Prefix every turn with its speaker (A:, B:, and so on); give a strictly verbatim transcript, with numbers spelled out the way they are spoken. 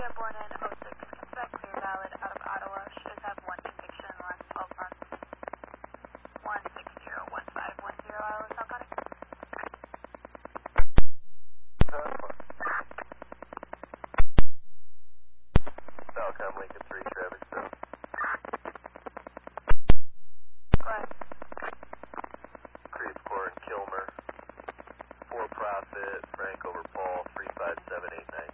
A: born in oh six, Quebec, clear valid, out of Ottawa, should have one conviction in the last twelve months. one six zero one five one zero, I was not cutting.
B: Falcom Lincoln three, traffic stop.
A: Go ahead.
B: Creve Coeur and Kilmer. For profit, Frank over Paul, three five seven eight nine.